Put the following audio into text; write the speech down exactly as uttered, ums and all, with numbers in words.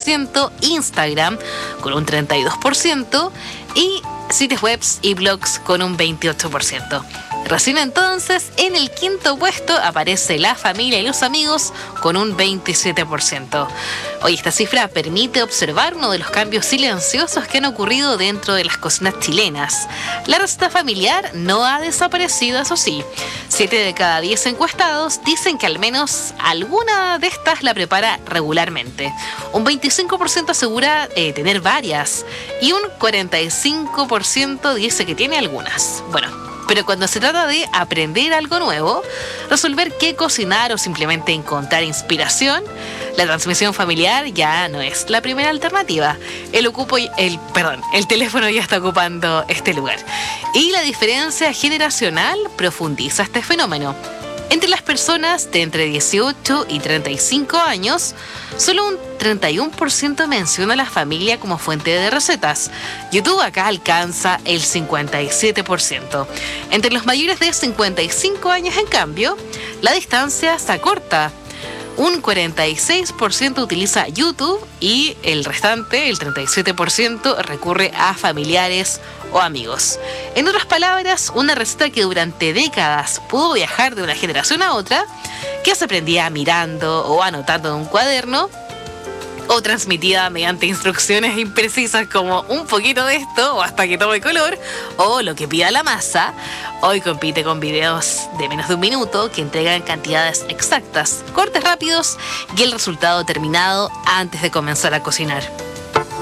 ciento, Instagram con un treinta y dos por ciento y sitios webs y blogs con un veintiocho por ciento. Recién entonces, en el quinto puesto aparece la familia y los amigos con un veintisiete por ciento. Hoy esta cifra permite observar uno de los cambios silenciosos que han ocurrido dentro de las cocinas chilenas. La receta familiar no ha desaparecido, eso sí. Siete de cada diez encuestados dicen que al menos alguna de estas la prepara regularmente. Un veinticinco por ciento asegura eh, tener varias y un cuarenta y cinco por ciento dice que tiene algunas. Bueno, pero cuando se trata de aprender algo nuevo, resolver qué cocinar o simplemente encontrar inspiración, la transmisión familiar ya no es la primera alternativa. El, ocupo, el, perdón, el teléfono ya está ocupando este lugar. Y la diferencia generacional profundiza este fenómeno. Entre las personas de entre dieciocho y treinta y cinco años, solo un treinta y uno por ciento menciona a la familia como fuente de recetas. YouTube acá alcanza el cincuenta y siete por ciento. Entre los mayores de cincuenta y cinco años, en cambio, la distancia se acorta. Un cuarenta y seis por ciento utiliza YouTube y el restante, el treinta y siete por ciento, recurre a familiares o amigos. En otras palabras, una receta que durante décadas pudo viajar de una generación a otra, que se aprendía mirando o anotando en un cuaderno, o transmitida mediante instrucciones imprecisas como un poquito de esto o hasta que tome color, o lo que pida la masa, hoy compite con videos de menos de un minuto que entregan cantidades exactas, cortes rápidos y el resultado terminado antes de comenzar a cocinar.